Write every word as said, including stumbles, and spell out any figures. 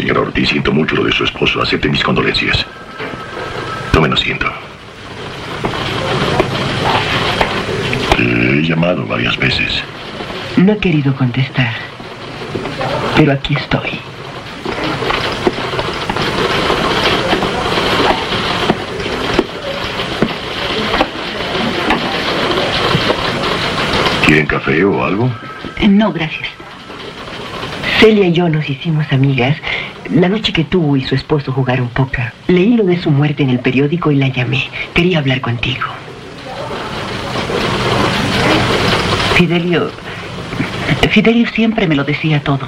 señora Ortiz. Siento mucho lo de su esposo. Acepte mis condolencias. Tomen asiento. He llamado varias veces. No he querido contestar, pero aquí estoy. ¿Quieren café o algo? No, gracias. Celia y yo nos hicimos amigas la noche que tú y su esposo jugaron póker. Leí lo de su muerte en el periódico y la llamé. Quería hablar contigo. Fidelio... Fidelio siempre me lo decía todo.